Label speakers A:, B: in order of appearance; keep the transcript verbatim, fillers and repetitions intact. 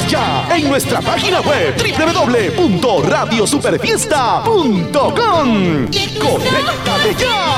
A: Visítanos ya en nuestra página web doble u doble u doble u punto radio superfiesta punto com y conéctate ya.